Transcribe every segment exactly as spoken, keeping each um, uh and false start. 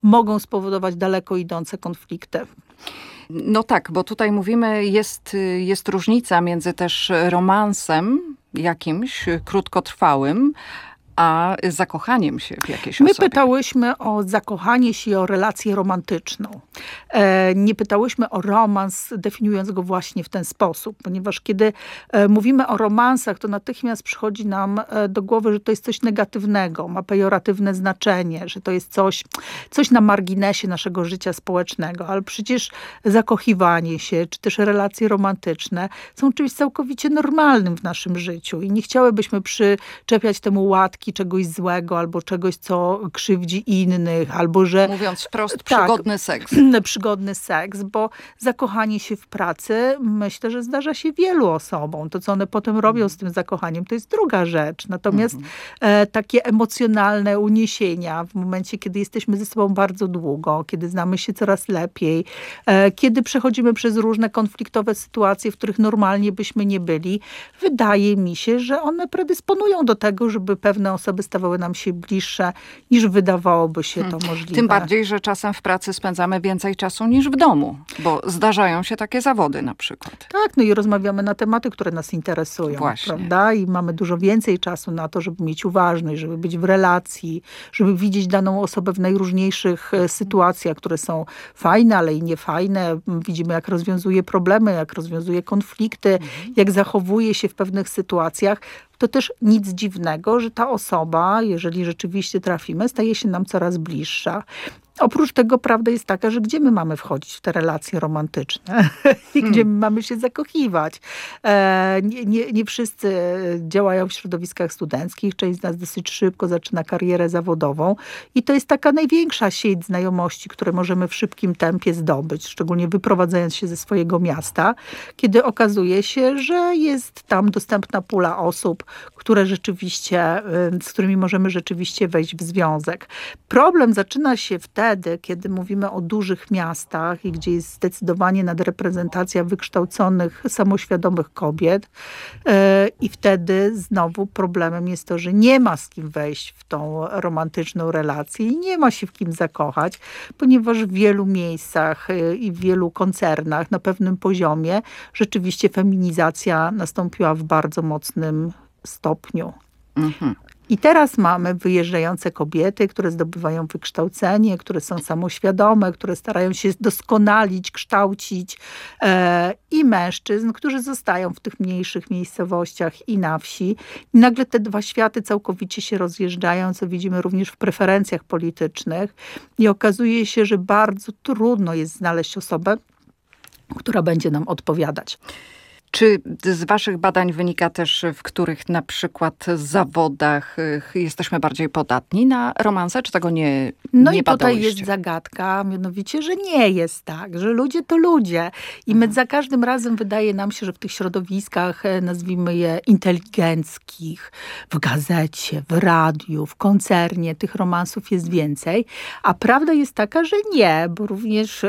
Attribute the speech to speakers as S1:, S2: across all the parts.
S1: mogą spowodować daleko idące konflikty.
S2: No tak, bo tutaj mówimy, jest, jest różnica między też romansem jakimś krótkotrwałym, a zakochaniem się w jakiejś
S1: My
S2: osobie.
S1: pytałyśmy o zakochanie się i o relację romantyczną. E, nie pytałyśmy o romans, definiując go właśnie w ten sposób, ponieważ kiedy e, mówimy o romansach, to natychmiast przychodzi nam e, do głowy, że to jest coś negatywnego, ma pejoratywne znaczenie, że to jest coś, coś na marginesie naszego życia społecznego, ale przecież zakochiwanie się, czy też relacje romantyczne są czymś całkowicie normalnym w naszym życiu i nie chciałybyśmy przyczepiać temu łatki czegoś złego, albo czegoś, co krzywdzi innych, albo że...
S2: Mówiąc wprost,
S1: tak,
S2: przygodny seks.
S1: Przygodny seks, bo zakochanie się w pracy, myślę, że zdarza się wielu osobom. To, co one potem robią z tym zakochaniem, to jest druga rzecz. Natomiast mm-hmm. e, takie emocjonalne uniesienia w momencie, kiedy jesteśmy ze sobą bardzo długo, kiedy znamy się coraz lepiej, e, kiedy przechodzimy przez różne konfliktowe sytuacje, w których normalnie byśmy nie byli, wydaje mi się, że one predysponują do tego, żeby pewne osoby stawały nam się bliższe, niż wydawałoby się to możliwe.
S2: Tym bardziej, że czasem w pracy spędzamy więcej czasu niż w domu, bo zdarzają się takie zawody na przykład.
S1: Tak, no i rozmawiamy na tematy, które nas interesują,
S2: Właśnie.
S1: prawda? I mamy dużo więcej czasu na to, żeby mieć uważność, żeby być w relacji, żeby widzieć daną osobę w najróżniejszych sytuacjach, które są fajne, ale i niefajne. Widzimy, jak rozwiązuje problemy, jak rozwiązuje konflikty, mhm. jak zachowuje się w pewnych sytuacjach. To też nic dziwnego, że ta osoba, jeżeli rzeczywiście trafimy, staje się nam coraz bliższa. Oprócz tego prawda jest taka, że gdzie my mamy wchodzić w te relacje romantyczne i hmm. gdzie my mamy się zakochiwać. E, nie, nie, nie wszyscy działają w środowiskach studenckich. Część z nas dosyć szybko zaczyna karierę zawodową i to jest taka największa sieć znajomości, które możemy w szybkim tempie zdobyć, szczególnie wyprowadzając się ze swojego miasta, kiedy okazuje się, że jest tam dostępna pula osób, które rzeczywiście, z którymi możemy rzeczywiście wejść w związek. Problem zaczyna się wtedy, kiedy mówimy o dużych miastach i gdzie jest zdecydowanie nadreprezentacja wykształconych, samoświadomych kobiet. I wtedy znowu problemem jest to, że nie ma z kim wejść w tą romantyczną relację i nie ma się w kim zakochać, ponieważ w wielu miejscach i w wielu koncernach na pewnym poziomie rzeczywiście feminizacja nastąpiła w bardzo mocnym stopniu. Mhm. I teraz mamy wyjeżdżające kobiety, które zdobywają wykształcenie, które są samoświadome, które starają się doskonalić, kształcić e, i mężczyzn, którzy zostają w tych mniejszych miejscowościach i na wsi. I nagle te dwa światy całkowicie się rozjeżdżają, co widzimy również w preferencjach politycznych. I okazuje się, że bardzo trudno jest znaleźć osobę, która będzie nam odpowiadać.
S2: Czy z waszych badań wynika też, w których na przykład zawodach jesteśmy bardziej podatni na romanse, czy tego nie
S1: No
S2: nie
S1: i tutaj
S2: badałyście?
S1: jest zagadka, mianowicie, że nie jest tak, że ludzie to ludzie. I my za każdym razem wydaje nam się, że w tych środowiskach, nazwijmy je inteligenckich, w gazecie, w radiu, w koncernie, tych romansów jest więcej. A prawda jest taka, że nie, bo również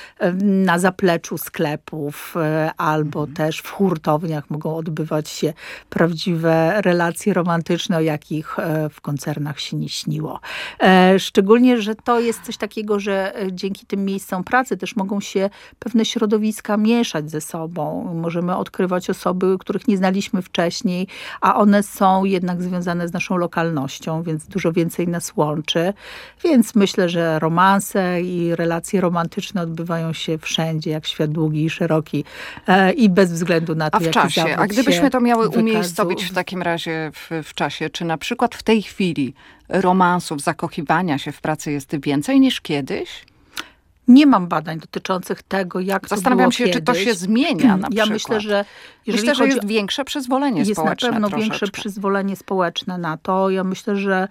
S1: na zapleczu sklepów albo mhm. też w hurtowniach mogą odbywać się prawdziwe relacje romantyczne, o jakich w koncernach się nie śniło. Szczególnie, że to jest coś takiego, że dzięki tym miejscom pracy też mogą się pewne środowiska mieszać ze sobą. Możemy odkrywać osoby, których nie znaliśmy wcześniej, a one są jednak związane z naszą lokalnością, więc dużo więcej nas łączy. Więc myślę, że romanse i relacje romantyczne odbywają się wszędzie, jak świat długi i szeroki i bez względu na to,
S2: A w czasie, a gdybyśmy to miały
S1: wykazał.
S2: umiejscowić w takim razie w, w czasie, czy na przykład w tej chwili romansów, zakochiwania się w pracy jest więcej niż kiedyś?
S1: Nie mam badań dotyczących tego, jak to było
S2: Zastanawiam się,
S1: kiedyś.
S2: czy to się zmienia na
S1: ja
S2: przykład.
S1: Myślę, że jeżeli
S2: myślę, że
S1: chodzi...
S2: jest większe przyzwolenie
S1: jest
S2: społeczne.
S1: Jest na pewno
S2: troszeczkę.
S1: większe przyzwolenie społeczne na to. Ja myślę, że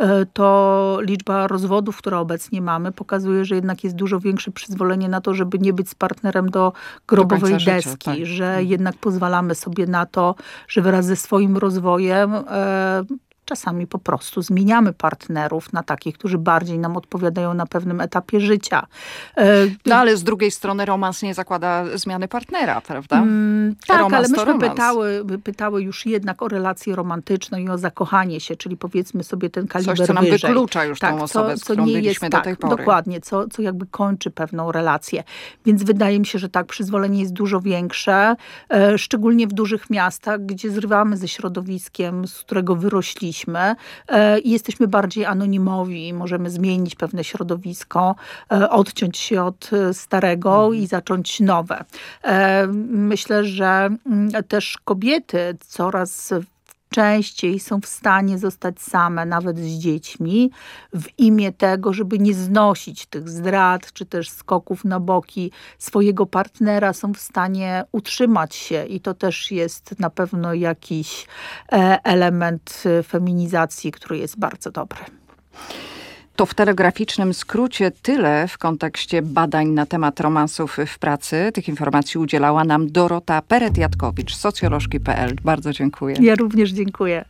S1: to liczba rozwodów, które obecnie mamy, pokazuje, że jednak jest dużo większe przyzwolenie na to, żeby nie być z partnerem do grobowej
S2: do
S1: deski.
S2: życia, tak.
S1: Że jednak pozwalamy sobie na to, że wraz ze swoim rozwojem czasami po prostu zmieniamy partnerów na takich, którzy bardziej nam odpowiadają na pewnym etapie życia.
S2: No ale z drugiej strony romans nie zakłada zmiany partnera, prawda?
S1: Mm, tak,
S2: romans
S1: ale myśmy
S2: romans.
S1: pytały, pytały już jednak o relację romantyczną i o zakochanie się, czyli powiedzmy sobie ten kaliber
S2: Coś, co nam
S1: wyżej.
S2: wyklucza już
S1: tak,
S2: tą osobę,
S1: co,
S2: z
S1: co
S2: którą
S1: nie
S2: byliśmy
S1: jest,
S2: do
S1: tak,
S2: tej pory.
S1: Dokładnie, co, co jakby kończy pewną relację. Więc wydaje mi się, że tak, przyzwolenie jest dużo większe, e, szczególnie w dużych miastach, gdzie zrywamy ze środowiskiem, z którego wyrośliśmy e, i jesteśmy bardziej anonimowi i możemy zmienić pewne środowisko, e, odciąć się od e, starego
S2: Mhm.
S1: i zacząć nowe. E, myślę, że mm, też kobiety coraz częściej są w stanie zostać same, nawet z dziećmi, w imię tego, żeby nie znosić tych zdrad, czy też skoków na boki swojego partnera, są w stanie utrzymać się i to też jest na pewno jakiś e, element e, feminizacji, który jest bardzo dobry.
S2: To w telegraficznym skrócie tyle w kontekście badań na temat romansów w pracy. Tych informacji udzielała nam Dorota Peret-Jatkowicz, socjolożki kropka p l. Bardzo dziękuję.
S1: Ja również dziękuję.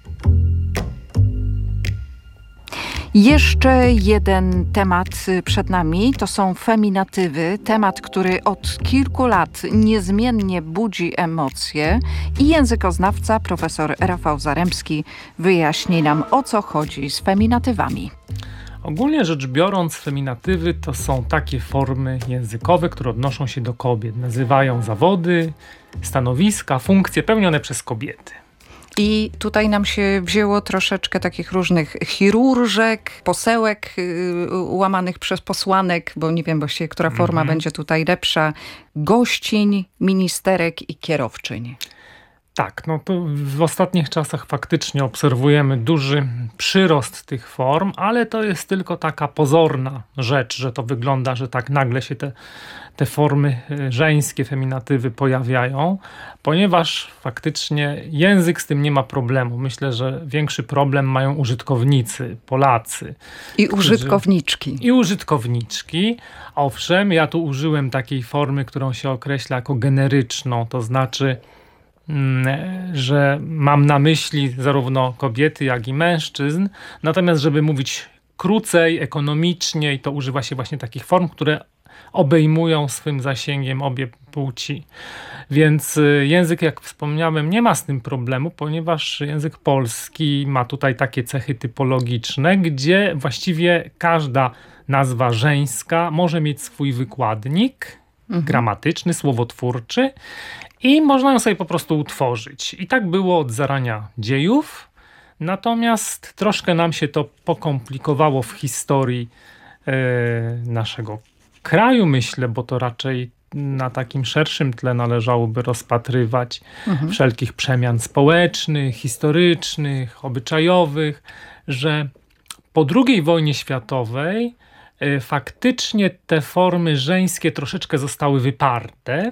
S2: Jeszcze jeden temat przed nami, to są feminatywy. Temat, który od kilku lat niezmiennie budzi emocje i językoznawca profesor Rafał Zaremski wyjaśni nam, o co chodzi z feminatywami.
S3: Ogólnie rzecz biorąc, feminatywy to są takie formy językowe, które odnoszą się do kobiet. Nazywają zawody, stanowiska, funkcje pełnione przez kobiety.
S2: I tutaj nam się wzięło troszeczkę takich różnych chirurżek, posełek yy, łamanych przez posłanek, bo nie wiem właściwie, która forma mm-hmm. będzie tutaj lepsza, gościń, ministerek i kierowczyń.
S3: Tak, no to w ostatnich czasach faktycznie obserwujemy duży przyrost tych form, ale to jest tylko taka pozorna rzecz, że to wygląda, że tak nagle się te, te formy żeńskie, feminatywy pojawiają, ponieważ faktycznie język z tym nie ma problemu. Myślę, że większy problem mają użytkownicy, Polacy.
S2: I użytkowniczki.
S3: Którzy, I użytkowniczki. Owszem, ja tu użyłem takiej formy, którą się określa jako generyczną, to znaczy że mam na myśli zarówno kobiety, jak i mężczyzn. Natomiast, żeby mówić krócej, ekonomiczniej, to używa się właśnie takich form, które obejmują swym zasięgiem obie płci. Więc język, jak wspomniałem, nie ma z tym problemu, ponieważ język polski ma tutaj takie cechy typologiczne, gdzie właściwie każda nazwa żeńska może mieć swój wykładnik mhm. gramatyczny, słowotwórczy, i można ją sobie po prostu utworzyć. I tak było od zarania dziejów. Natomiast troszkę nam się to pokomplikowało w historii e, naszego kraju, myślę, bo to raczej na takim szerszym tle należałoby rozpatrywać mhm. wszelkich przemian społecznych, historycznych, obyczajowych, że po drugiej wojnie światowej e, faktycznie te formy żeńskie troszeczkę zostały wyparte.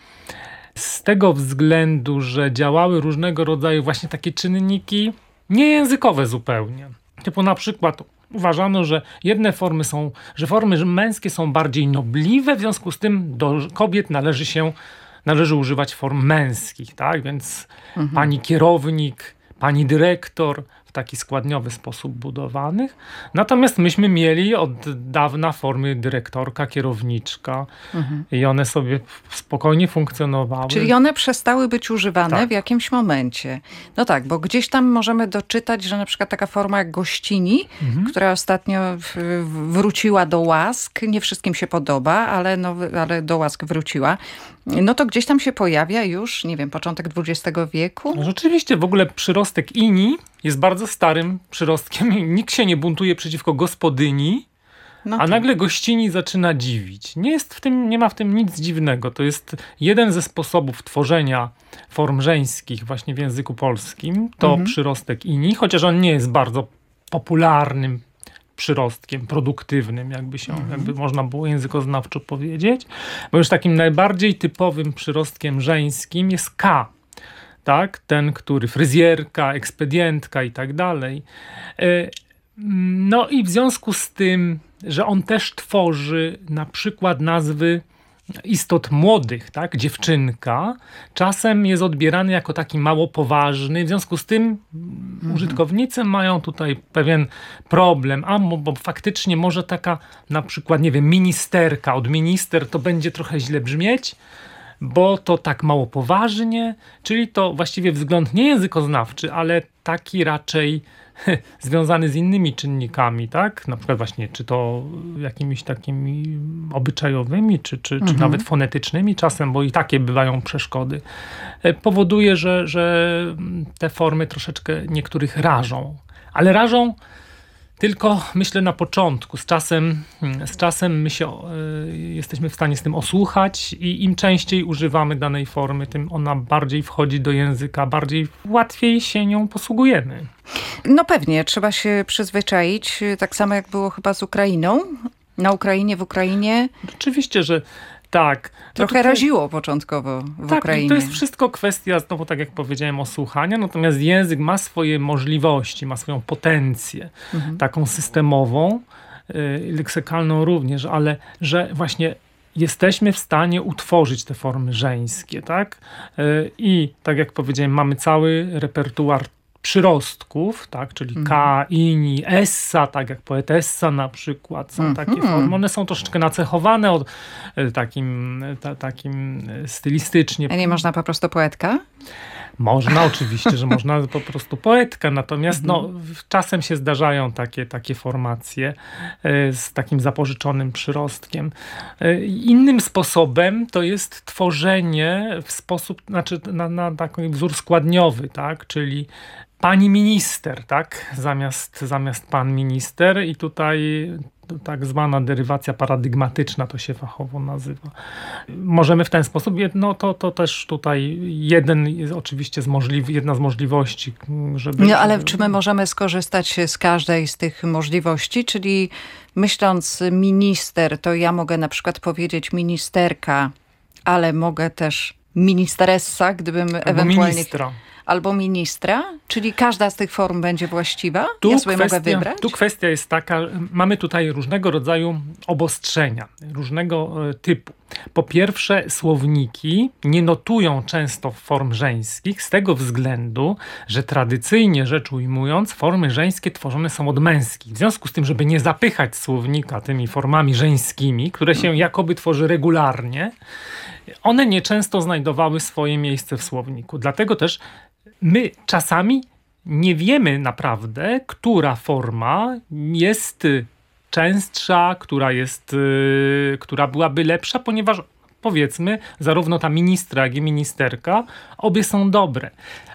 S3: Z tego względu, że działały różnego rodzaju właśnie takie czynniki niejęzykowe zupełnie. Typu na przykład uważano, że jedne formy są, że formy męskie są bardziej nobliwe, w związku z tym do kobiet należy się, należy używać form męskich, tak? Więc mhm. pani kierownik, pani dyrektor, w taki składniowy sposób budowanych. Natomiast myśmy mieli od dawna formy dyrektorka, kierowniczka mhm. i one sobie spokojnie funkcjonowały.
S2: Czyli one przestały być używane
S3: tak.
S2: w jakimś momencie. No tak, bo gdzieś tam możemy doczytać, że na przykład taka forma jak gościni, mhm. która ostatnio w, wróciła do łask, nie wszystkim się podoba, ale, no, ale do łask wróciła. No to gdzieś tam się pojawia już, nie wiem, początek dwudziestego wieku.
S3: No rzeczywiście, w ogóle przyrostek ini jest bardzo starym przyrostkiem. Nikt się nie buntuje przeciwko gospodyni, no a nagle gościni zaczyna dziwić. Nie jest w tym, nie ma w tym nic dziwnego. To jest jeden ze sposobów tworzenia form żeńskich właśnie w języku polskim. To mhm. przyrostek ini, chociaż on nie jest bardzo popularnym przyrostkiem, produktywnym, jakby się, mhm. jakby można było językoznawczo powiedzieć. Bo już takim najbardziej typowym przyrostkiem żeńskim jest K. Tak? Ten, który fryzjerka, ekspedientka i tak dalej. No i w związku z tym, że on też tworzy na przykład nazwy istot młodych, tak, dziewczynka, czasem jest odbierany jako taki mało poważny. W związku z tym mhm. użytkownicy mają tutaj pewien problem, a bo faktycznie może taka na przykład, nie wiem, ministerka od minister to będzie trochę źle brzmieć, bo to tak mało poważnie, czyli to właściwie wzgląd nie językoznawczy, ale taki raczej związany z innymi czynnikami, tak? Na przykład właśnie, czy to jakimiś takimi obyczajowymi, czy, czy, mhm. czy nawet fonetycznymi czasem, bo i takie bywają przeszkody, powoduje, że, że te formy troszeczkę niektórych rażą. Ale rażą tylko, myślę, na początku. Z czasem, z czasem my się y, jesteśmy w stanie z tym osłuchać i im częściej używamy danej formy, tym ona bardziej wchodzi do języka, bardziej łatwiej się nią posługujemy.
S2: No pewnie, trzeba się przyzwyczaić, tak samo jak było chyba z Ukrainą. Na Ukrainie, w Ukrainie.
S3: Oczywiście, że tak.
S2: Trochę no raziło początkowo w
S3: tak,
S2: Ukrainie.
S3: To jest wszystko kwestia, znowu tak jak powiedziałem, osłuchania, natomiast język ma swoje możliwości, ma swoją potencję, mhm. taką systemową, y, leksykalną również, ale że właśnie jesteśmy w stanie utworzyć te formy żeńskie, tak? Y, I tak jak powiedziałem, mamy cały repertuar przyrostków, tak, czyli mm. ka, ini, essa, tak jak poetessa na przykład, są mm-hmm. takie formy. One są troszeczkę nacechowane od takim, ta, takim stylistycznie. A
S2: nie można po prostu poetka?
S3: Można, oczywiście, że można po prostu poetka, natomiast mm-hmm. no, czasem się zdarzają takie, takie formacje z takim zapożyczonym przyrostkiem. Innym sposobem to jest tworzenie w sposób, znaczy na, na taki wzór składniowy, tak, czyli pani minister, tak, zamiast, zamiast pan minister i tutaj tak zwana derywacja paradygmatyczna to się fachowo nazywa. Możemy w ten sposób, no to, to też tutaj jeden jest oczywiście z możliw- jedna z możliwości, żeby...
S2: No ale czy my możemy skorzystać z każdej z tych możliwości, czyli myśląc minister, to ja mogę na przykład powiedzieć ministerka, ale mogę też ministeressa, gdybym
S3: Albo
S2: ewentualnie...
S3: ministra.
S2: Albo ministra? Czyli każda z tych form będzie właściwa? Tu ja sobie
S3: kwestia,
S2: mogę wybrać?
S3: Tu kwestia jest taka, mamy tutaj różnego rodzaju obostrzenia, różnego typu. Po pierwsze, słowniki nie notują często form żeńskich z tego względu, że tradycyjnie rzecz ujmując, formy żeńskie tworzone są od męskich. W związku z tym, żeby nie zapychać słownika tymi formami żeńskimi, które się jakoby tworzy regularnie, one nieczęsto znajdowały swoje miejsce w słowniku. Dlatego też my czasami nie wiemy naprawdę, która forma jest częstsza, która jest, yy, która byłaby lepsza, ponieważ powiedzmy, zarówno ta ministra, jak i ministerka, obie są dobre.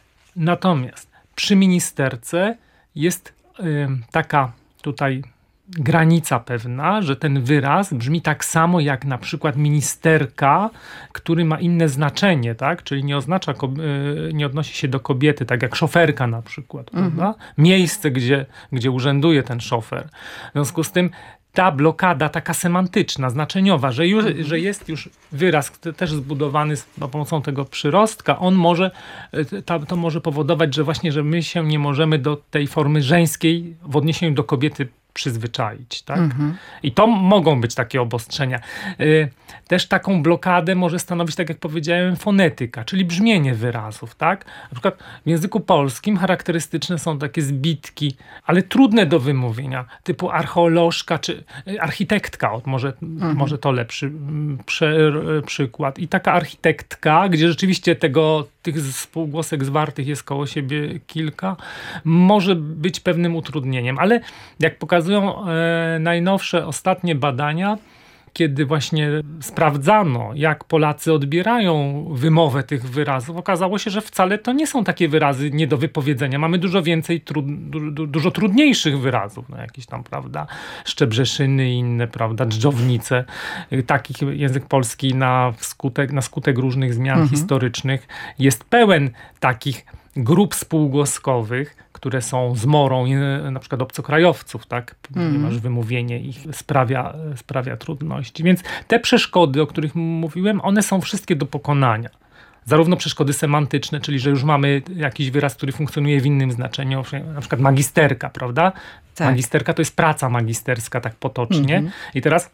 S3: Natomiast przy ministerce jest yy, taka tutaj granica pewna, że ten wyraz brzmi tak samo jak na przykład ministerka, który ma inne znaczenie, tak? Czyli nie oznacza, nie odnosi się do kobiety, tak jak szoferka na przykład, mm-hmm. prawda? Miejsce, gdzie, gdzie urzęduje ten szofer. W związku z tym ta blokada taka semantyczna, znaczeniowa, że, już, mm-hmm. że jest już wyraz też zbudowany za pomocą tego przyrostka, on może, to, to może powodować, że właśnie, że my się nie możemy do tej formy żeńskiej w odniesieniu do kobiety przyzwyczaić, tak? Mhm. I to mogą być takie obostrzenia. Yy, też taką blokadę może stanowić, tak jak powiedziałem, fonetyka, czyli brzmienie wyrazów, tak? Na przykład w języku polskim charakterystyczne są takie zbitki, ale trudne do wymówienia, typu archeolożka czy architektka, od może, mhm. może to lepszy przy, przykład. I taka architektka, gdzie rzeczywiście tego, tych spółgłosek zwartych jest koło siebie kilka, może być pewnym utrudnieniem, ale jak pokazują e, najnowsze, ostatnie badania, kiedy właśnie sprawdzano, jak Polacy odbierają wymowę tych wyrazów, okazało się, że wcale to nie są takie wyrazy nie do wypowiedzenia. Mamy dużo więcej, trud, du, dużo trudniejszych wyrazów, no jakieś tam, prawda, szczebrzeszyny i inne, prawda, dżdżownice. Takich język polski na skutek, na skutek różnych zmian mhm. historycznych jest pełen takich grup spółgłoskowych, które są zmorą na przykład obcokrajowców, tak? Ponieważ mm. wymówienie ich sprawia, sprawia trudności. Więc te przeszkody, o których mówiłem, one są wszystkie do pokonania. Zarówno przeszkody semantyczne, czyli że już mamy jakiś wyraz, który funkcjonuje w innym znaczeniu, na przykład magisterka, prawda? Tak. Magisterka to jest praca magisterska, tak potocznie. Mm-hmm. I teraz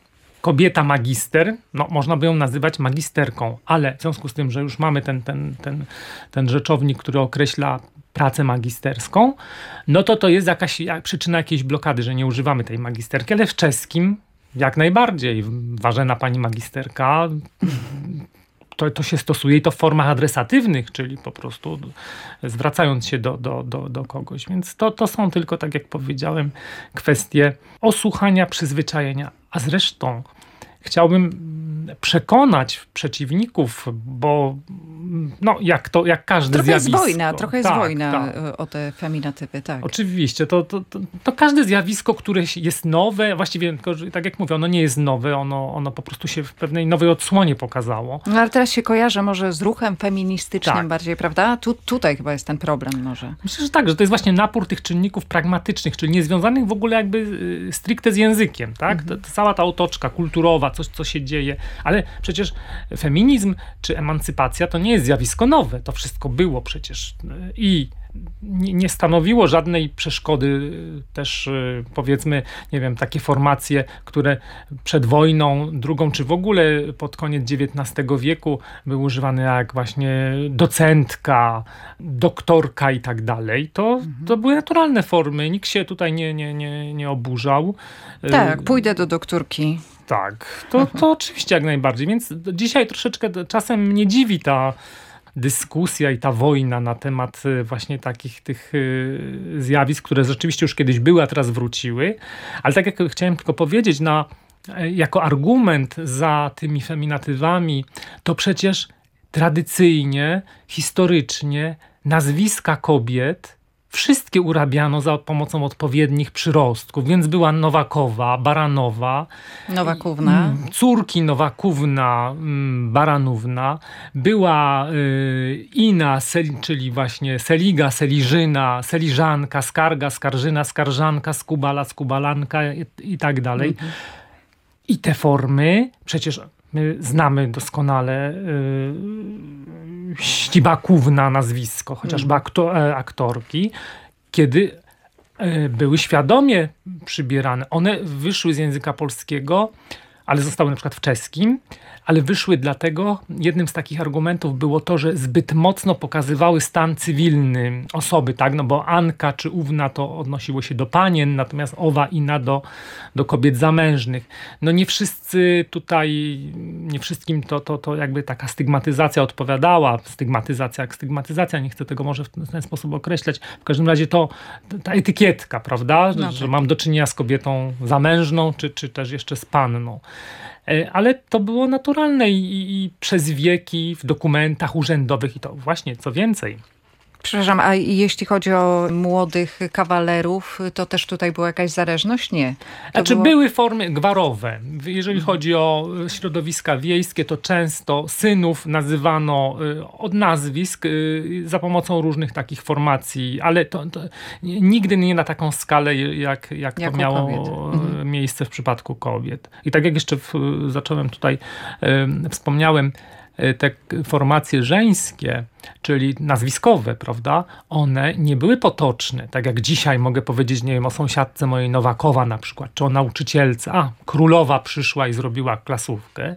S3: kobieta magister, no można by ją nazywać magisterką, ale w związku z tym, że już mamy ten, ten, ten, ten rzeczownik, który określa pracę magisterską, no to to jest jakaś przyczyna jakiejś blokady, że nie używamy tej magisterki, ale w czeskim jak najbardziej. Ważena pani magisterka, to, to się stosuje i to w formach adresatywnych, czyli po prostu zwracając się do, do, do, do kogoś. Więc to, to są tylko, tak jak powiedziałem, kwestie osłuchania, przyzwyczajenia. A zresztą chciałbym przekonać przeciwników, bo no, jak, to, jak każde
S2: trochę
S3: zjawisko.
S2: Trochę jest wojna, trochę jest
S3: tak,
S2: wojna
S3: tak.
S2: o te feminatywy, tak.
S3: Oczywiście, to, to, to, to każde zjawisko, które jest nowe, właściwie, tylko, że, tak jak mówię, ono nie jest nowe, ono, ono po prostu się w pewnej nowej odsłonie pokazało.
S2: No ale teraz się kojarzy może z ruchem feministycznym
S3: tak.
S2: bardziej, prawda? Tu, tutaj chyba jest ten problem może.
S3: Myślę, że tak, że to jest właśnie napór tych czynników pragmatycznych, czyli niezwiązanych w ogóle jakby stricte z językiem, tak? Mhm. To, to cała ta otoczka kulturowa, coś, co się dzieje, ale przecież feminizm czy emancypacja to nie jest zjawisko nowe. To wszystko było przecież i nie stanowiło żadnej przeszkody też, powiedzmy, nie wiem, takie formacje, które przed wojną drugą, czy w ogóle pod koniec dziewiętnastego wieku były używane jak właśnie docentka, doktorka i tak dalej. To, mhm. to były naturalne formy. Nikt się tutaj nie, nie, nie, nie oburzał.
S2: Tak, pójdę do doktorki.
S3: Tak, to, to oczywiście jak najbardziej. Więc dzisiaj troszeczkę czasem mnie dziwi ta dyskusja i ta wojna na temat właśnie takich tych zjawisk, które rzeczywiście już kiedyś były, a teraz wróciły. Ale tak jak chciałem tylko powiedzieć, na, jako argument za tymi feminatywami, to przecież tradycyjnie, historycznie nazwiska kobiet wszystkie urabiano za pomocą odpowiednich przyrostków, więc była Nowakowa, Baranowa,
S2: Nowakówna,
S3: córki Nowakówna, Baranówna, była y, Ina, Sel, czyli właśnie Seliga, Seliżyna, Seliżanka, Skarga, Skarżyna, Skarżanka, Skubala, Skubalanka i, i tak dalej. Mhm. I te formy, przecież my znamy doskonale y, Ścibakówna nazwisko, chociażby aktor, aktorki, kiedy były świadomie przybierane. One wyszły z języka polskiego, ale zostały na przykład w czeskim, ale wyszły dlatego, jednym z takich argumentów było to, że zbyt mocno pokazywały stan cywilny osoby, tak? No bo Anka czy Ówna to odnosiło się do panien, natomiast Owa, Ina do, do kobiet zamężnych. No nie wszyscy tutaj, nie wszystkim to, to, to jakby taka stygmatyzacja odpowiadała. Stygmatyzacja jak stygmatyzacja, nie chcę tego może w ten sposób określać. W każdym razie to ta etykietka, prawda? Że, no tak. że mam do czynienia z kobietą zamężną, czy, czy też jeszcze z panną. Ale to było naturalne i, i przez wieki w dokumentach urzędowych i to właśnie, co więcej.
S2: Przepraszam, a jeśli chodzi o młodych kawalerów, to też tutaj była jakaś zależność? Nie. To
S3: znaczy
S2: było...
S3: były formy gwarowe. Jeżeli mhm. chodzi o środowiska wiejskie, to często synów nazywano od nazwisk za pomocą różnych takich formacji, ale to, to nigdy nie na taką skalę, jak, jak to miało mhm. miejsce w przypadku kobiet. I tak jak jeszcze w, zacząłem tutaj, e, wspomniałem, te formacje żeńskie, czyli nazwiskowe, prawda, one nie były potoczne. Tak jak dzisiaj mogę powiedzieć, nie wiem, o sąsiadce mojej Nowakowa na przykład, czy o nauczycielce, a królowa przyszła i zrobiła klasówkę,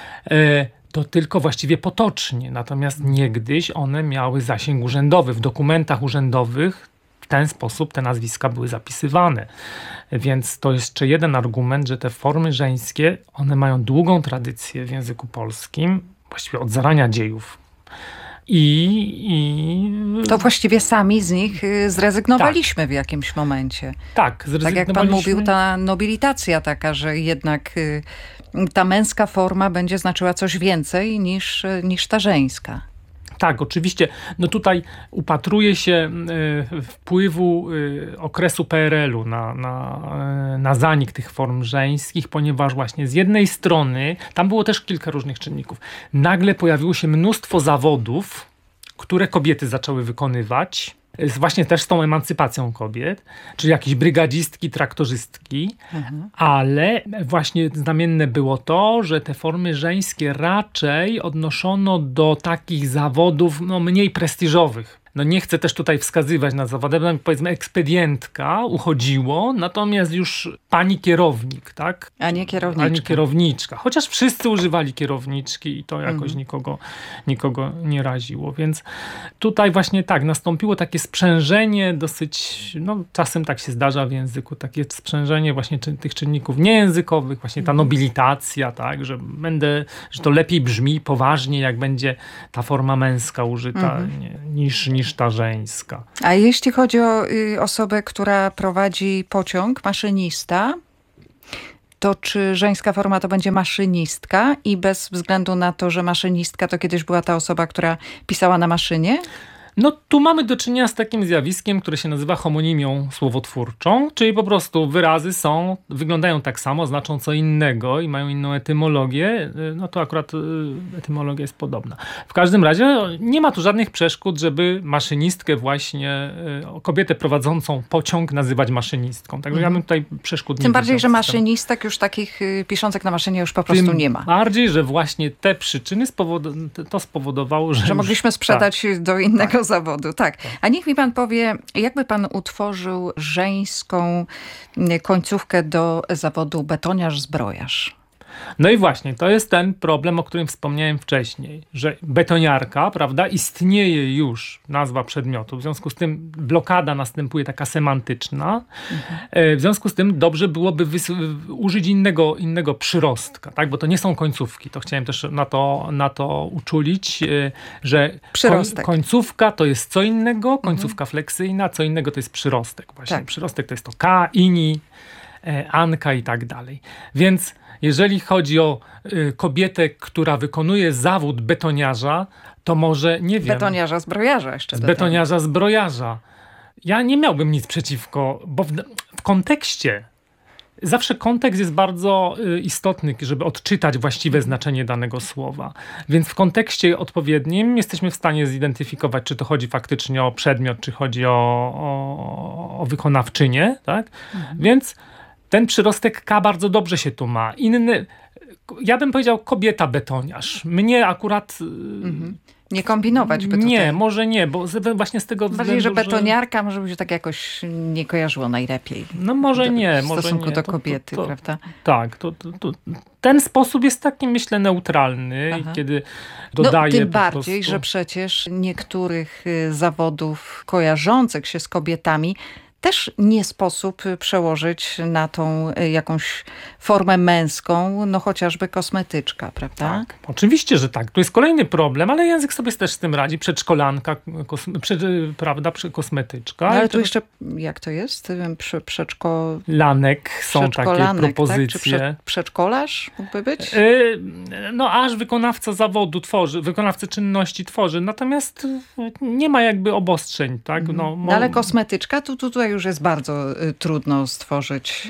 S3: to tylko właściwie potocznie. Natomiast niegdyś one miały zasięg urzędowy. W dokumentach urzędowych w ten sposób te nazwiska były zapisywane. Więc to jest jeszcze jeden argument, że te formy żeńskie, one mają długą tradycję w języku polskim, właściwie od zarania dziejów. I, i...
S2: To właściwie sami z nich zrezygnowaliśmy tak. w jakimś momencie.
S3: Tak,
S2: zrezygnowaliśmy. Tak jak pan mówił, ta nobilitacja taka, że jednak ta męska forma będzie znaczyła coś więcej niż, niż ta żeńska.
S3: Tak, oczywiście. No tutaj upatruje się y, wpływu y, okresu P R L u na, na, y, na zanik tych form żeńskich, ponieważ właśnie z jednej strony, tam było też kilka różnych czynników, nagle pojawiło się mnóstwo zawodów, które kobiety zaczęły wykonywać, właśnie też z tą emancypacją kobiet, czyli jakieś brygadzistki, traktorzystki, mhm. ale właśnie znamienne było to, że te formy żeńskie raczej odnoszono do takich zawodów no, mniej prestiżowych. no nie chcę też tutaj wskazywać na zawody, powiedzmy ekspedientka uchodziło, natomiast już pani kierownik, tak?
S2: A nie kierowniczka.
S3: A nie kierowniczka. Chociaż wszyscy używali kierowniczki i to jakoś mhm. nikogo, nikogo nie raziło. Więc tutaj właśnie tak, nastąpiło takie sprzężenie dosyć, no czasem tak się zdarza w języku, takie sprzężenie właśnie czy, tych czynników niejęzykowych, właśnie ta nobilitacja, tak, że będę, że to lepiej brzmi poważnie, jak będzie ta forma męska użyta mhm. nie, niż, niż ta żeńska.
S2: A jeśli chodzi o y, osobę, która prowadzi pociąg, maszynista, to czy żeńska forma to będzie maszynistka i bez względu na to, że maszynistka to kiedyś była ta osoba, która pisała na maszynie?
S3: No tu mamy do czynienia z takim zjawiskiem, które się nazywa homonimią słowotwórczą, czyli po prostu wyrazy są, wyglądają tak samo, znaczą co innego i mają inną etymologię, no to akurat etymologia jest podobna. W każdym razie nie ma tu żadnych przeszkód, żeby maszynistkę właśnie, kobietę prowadzącą pociąg nazywać maszynistką. Także ja bym tutaj przeszkód nie
S2: Tym bardziej, że
S3: system.
S2: maszynistek już takich piszącek na maszynie już po prostu
S3: Tym
S2: nie ma.
S3: bardziej, że właśnie te przyczyny spowod- to spowodowało, że...
S2: Że mogliśmy sprzedać
S3: tak.
S2: do innego tak. zawodu, tak. A niech mi pan powie, jakby pan utworzył żeńską końcówkę do zawodu betoniarz-zbrojarz?
S3: No i właśnie, to jest ten problem, o którym wspomniałem wcześniej, że betoniarka, prawda, istnieje już nazwa przedmiotu, w związku z tym blokada następuje taka semantyczna, mhm. w związku z tym dobrze byłoby wys- użyć innego, innego przyrostka, tak, bo to nie są końcówki, to chciałem też na to, na to uczulić, że
S2: przyrostek.
S3: Koń, końcówka to jest co innego, końcówka mhm. fleksyjna, co innego to jest przyrostek właśnie, tak. Przyrostek to jest to ka, ini, anka i tak dalej, więc jeżeli chodzi o y, kobietę, która wykonuje zawód betoniarza, to może, nie wiem...
S2: Betoniarza, zbrojarza jeszcze.
S3: Z betoniarza, zbrojarza. Ja nie miałbym nic przeciwko, bo w, w kontekście, zawsze kontekst jest bardzo y, istotny, żeby odczytać właściwe znaczenie danego słowa. Więc w kontekście odpowiednim jesteśmy w stanie zidentyfikować, czy to chodzi faktycznie o przedmiot, czy chodzi o, o, o wykonawczynię, tak? Mhm. Więc ten przyrostek K bardzo dobrze się tu ma. Inny, ja bym powiedział kobieta betoniarz. Mnie akurat... Mhm.
S2: Nie kombinować by tutaj.
S3: Nie, może nie, bo właśnie z tego
S2: Bardziej,
S3: względu,
S2: że betoniarka że... może by się tak jakoś nie kojarzyło najlepiej.
S3: No może nie.
S2: W
S3: może
S2: stosunku
S3: nie.
S2: do
S3: to,
S2: kobiety,
S3: to, to,
S2: prawda?
S3: Tak. To, to, to, ten sposób jest taki, myślę, neutralny.
S2: Aha.
S3: I kiedy dodaje
S2: no, tym
S3: po
S2: bardziej,
S3: prostu...
S2: że przecież niektórych zawodów kojarzących się z kobietami też nie sposób przełożyć na tą jakąś formę męską, no chociażby kosmetyczka, prawda?
S3: Tak, oczywiście, że tak. Tu jest kolejny problem, ale język sobie też z tym radzi. Przedszkolanka, kosme, przed, prawda, kosmetyczka.
S2: No, ale tu jeszcze, jak to jest? Prze, przedszko...
S3: Lanek są takie propozycje.
S2: Tak? Czy prze, przedszkolarz mógłby być?
S3: Yy, no aż wykonawca zawodu tworzy, wykonawca czynności tworzy, natomiast nie ma jakby obostrzeń. Tak?
S2: Mhm.
S3: No, mo...
S2: no, ale kosmetyczka, tu, tu tutaj już jest bardzo y, trudno stworzyć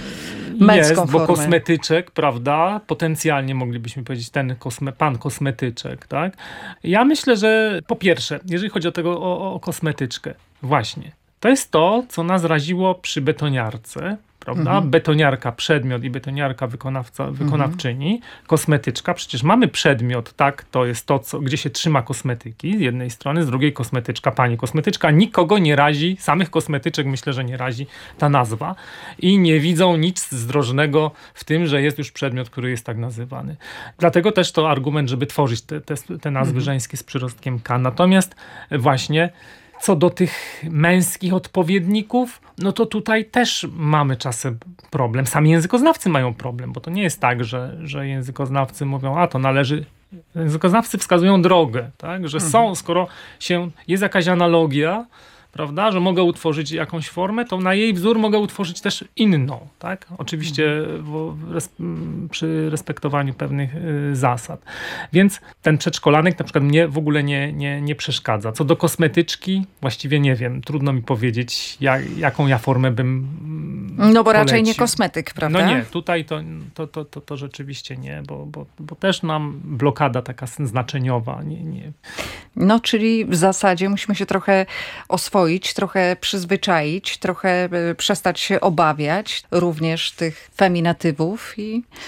S2: męską
S3: jest, bo
S2: formę.
S3: Kosmetyczek, prawda, potencjalnie moglibyśmy powiedzieć ten kosme, pan kosmetyczek, tak? Ja myślę, że po pierwsze, jeżeli chodzi o tego, o, o kosmetyczkę, właśnie, to jest to, co nas raziło przy betoniarce, prawda? Mhm. Betoniarka przedmiot i betoniarka wykonawca, wykonawczyni, mhm. kosmetyczka. Przecież mamy przedmiot, tak? To jest to, co, gdzie się trzyma kosmetyki z jednej strony, z drugiej kosmetyczka, pani kosmetyczka. Nikogo nie razi, samych kosmetyczek myślę, że nie razi ta nazwa i nie widzą nic zdrożnego w tym, że jest już przedmiot, który jest tak nazywany. Dlatego też to argument, żeby tworzyć te, te, te nazwy mhm. żeńskie z przyrostkiem K. Natomiast właśnie co do tych męskich odpowiedników, no to tutaj też mamy czasem problem. Sami językoznawcy mają problem, bo to nie jest tak, że, że językoznawcy mówią, a to należy... Językoznawcy wskazują drogę, tak? Że mhm. są, skoro się, jest jakaś analogia, prawda, że mogę utworzyć jakąś formę, to na jej wzór mogę utworzyć też inną, tak? Oczywiście w, res, przy respektowaniu pewnych y, zasad. Więc ten przedszkolanek na przykład mnie w ogóle nie, nie, nie przeszkadza. Co do kosmetyczki, właściwie nie wiem, trudno mi powiedzieć, jak, jaką ja formę bym
S2: No bo
S3: polecił.
S2: raczej nie kosmetyk, prawda?
S3: No nie, tutaj to, to, to, to, to rzeczywiście nie, bo, bo, bo też nam blokada taka znaczeniowa. Nie, nie.
S2: No czyli w zasadzie musimy się trochę oswoić, trochę przyzwyczaić, trochę przestać się obawiać również tych feminatywów i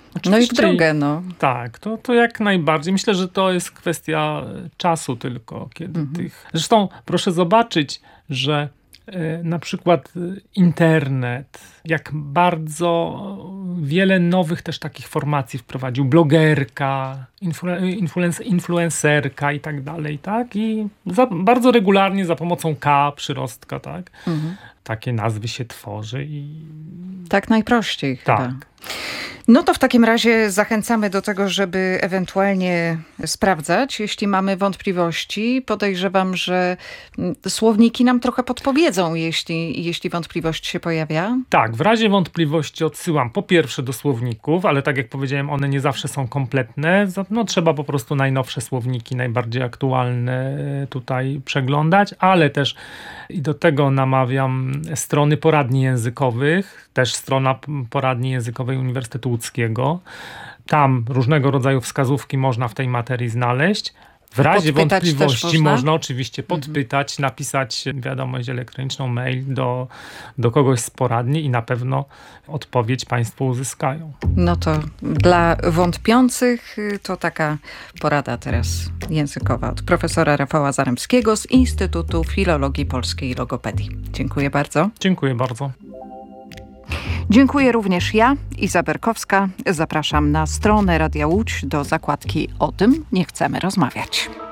S2: No i w
S3: Oczywiście
S2: drogę, no.
S3: Tak, to, to jak najbardziej. Myślę, że to jest kwestia czasu tylko, kiedy
S2: Mhm.
S3: tych... Zresztą proszę zobaczyć, że e, na przykład e, internet, jak bardzo wiele nowych też takich formacji wprowadził. Blogerka, influ- influence, influencerka i tak dalej, tak? I za, bardzo regularnie za pomocą K, przyrostka, tak?
S2: Mhm.
S3: Takie nazwy się tworzy i
S2: Tak najprościej chyba.
S3: tak.
S2: No to w takim razie zachęcamy do tego, żeby ewentualnie sprawdzać, jeśli mamy wątpliwości. Podejrzewam, że mm, słowniki nam trochę podpowiedzą, jeśli, jeśli wątpliwość się pojawia.
S3: Tak, w razie wątpliwości odsyłam po pierwsze do słowników, ale tak jak powiedziałem, one nie zawsze są kompletne. Za- No, trzeba po prostu najnowsze słowniki, najbardziej aktualne tutaj przeglądać, ale też i do tego namawiam strony poradni językowych, też strona p- poradni językowej Uniwersytetu Łódzkiego. Tam różnego rodzaju wskazówki można w tej materii znaleźć. W razie
S2: Podpytać też
S3: wątpliwości
S2: można?
S3: można oczywiście podpytać, napisać wiadomość elektroniczną, mail do, do kogoś z poradni i na pewno odpowiedź Państwo uzyskają.
S2: No to dla wątpiących y, to taka porada teraz językowa od profesora Rafała Zaremskiego z Instytutu Filologii Polskiej i Logopedii. Dziękuję bardzo.
S3: Dziękuję bardzo.
S2: Dziękuję również ja, Iza Berkowska. Zapraszam na stronę Radia Łódź do zakładki O tym nie chcemy rozmawiać.